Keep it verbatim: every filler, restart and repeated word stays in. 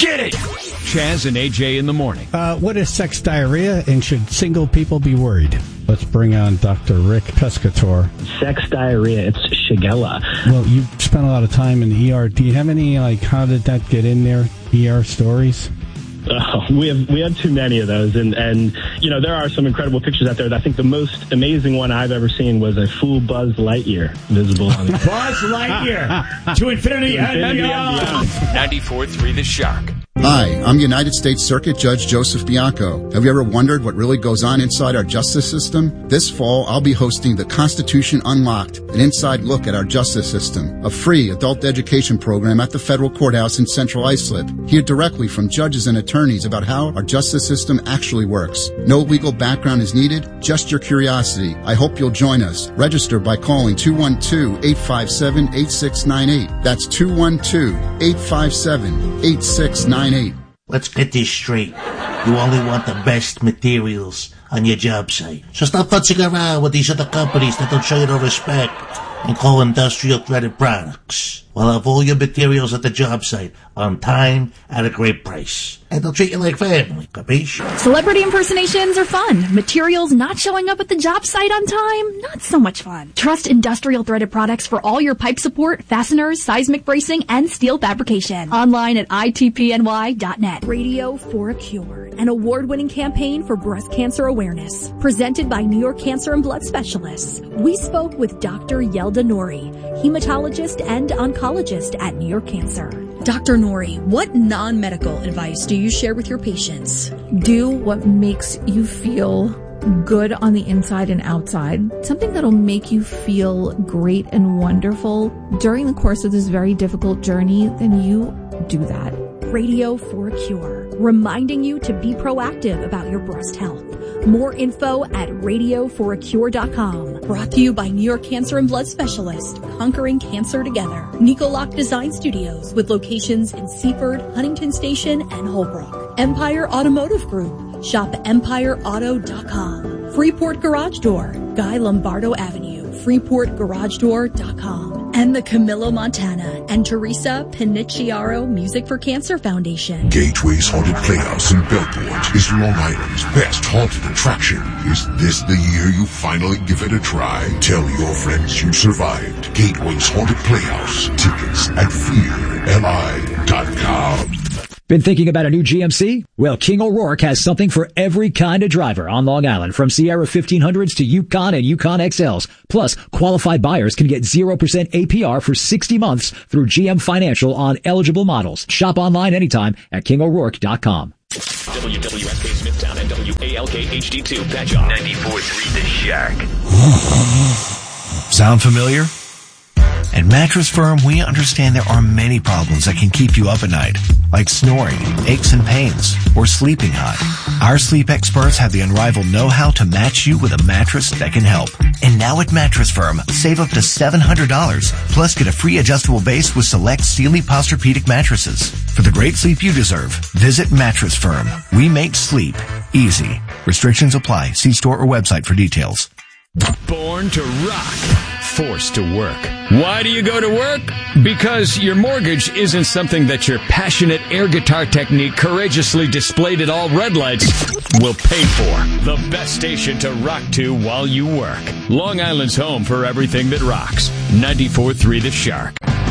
Get it! Chaz and A J in the morning. Uh, what is sex diarrhea, and should single people be worried? Let's bring on Doctor Rick Pescator. Sex diarrhea, it's Shigella. Well, you spent a lot of time in the E R. Do you have any, like, how did that get in there, E R stories? Oh, we have we have too many of those, and, and you know there are some incredible pictures out there. I think the most amazing one I've ever seen was a full Buzz Lightyear visible on the Buzz Lightyear to infinity, to infinity and beyond. and beyond. ninety-four point three The Shark. Hi, I'm United States Circuit Judge Joseph Bianco. Have you ever wondered what really goes on inside our justice system? This fall, I'll be hosting the Constitution Unlocked, an inside look at our justice system, a free adult education program at the federal courthouse in Central Islip. Hear directly from judges and attorneys about how our justice system actually works. No legal background is needed, just your curiosity. I hope you'll join us. Register by calling two one two, eight five seven, eight six nine eight. That's two one two, eight five seven, eight six nine eight. Let's get this straight. You only want the best materials on your job site. So stop futzing around with these other companies that don't show you no respect and call industrial threaded products. We'll have all your materials at the job site on time at a great price. And they'll treat you like family, capiche? Celebrity impersonations are fun. Materials not showing up at the job site on time, not so much fun. Trust industrial threaded products for all your pipe support, fasteners, seismic bracing, and steel fabrication. Online at I T P N Y dot net. Radio for a Cure, an award-winning campaign for breast cancer awareness. Presented by New York Cancer and Blood Specialists. We spoke with Doctor Yelda Nori, hematologist and oncologist at New York Cancer. Doctor Nori, what non-medical advice do you share with your patients? Do what makes you feel good on the inside and outside. Something that'll make you feel great and wonderful during the course of this very difficult journey, then you do that. Radio for a Cure, reminding you to be proactive about your breast health. More info at radio for a cure dot com. Brought to you by New York Cancer and Blood Specialists, conquering cancer together. Nicoloc Design Studios, with locations in Seaford, Huntington Station, and Holbrook. Empire Automotive Group. Shop empire auto dot com. Freeport Garage Door, Guy Lombardo Avenue, freeport garage door dot com. And the Camillo Montana and Teresa Pinicciaro Music for Cancer Foundation. Gateway's Haunted Playhouse in Bellport is Long Island's best haunted attraction. Is this the year you finally give it a try? Tell your friends you survived. Gateway's Haunted Playhouse. Tickets at fear L I dot com. Been thinking about a new G M C? Well, King O'Rourke has something for every kind of driver on Long Island, from Sierra fifteen hundreds to Yukon and Yukon X Ls. Plus, qualified buyers can get zero percent A P R for sixty months through G M Financial on eligible models. Shop online anytime at king o'rourke dot com. W W S K Smithtown and W A L K H D two Patchogue. ninety-four point three The Shack. Sound familiar? At Mattress Firm, we understand there are many problems that can keep you up at night, like snoring, aches and pains, or sleeping hot. Our sleep experts have the unrivaled know-how to match you with a mattress that can help. And now at Mattress Firm, save up to seven hundred dollars, plus get a free adjustable base with select Sealy Posturepedic mattresses. For the great sleep you deserve, visit Mattress Firm. We make sleep easy. Restrictions apply. See store or website for details. Born to rock. Forced to work. Why do you go to work? Because your mortgage isn't something that your passionate air guitar technique courageously displayed at all red lights will pay for. The best station to rock to while you work. Long Island's home for everything that rocks. ninety-four point three The Shark.